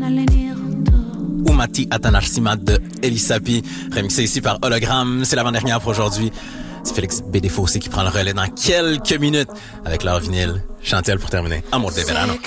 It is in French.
Umati Atanarsimat de Elisapi, remixé ici par Hologramme. C'est l'avant-dernière pour aujourd'hui. C'est Félix Bédéfossé qui prend le relais dans quelques minutes avec leur vinyle. Chantel pour terminer. Amour de verano.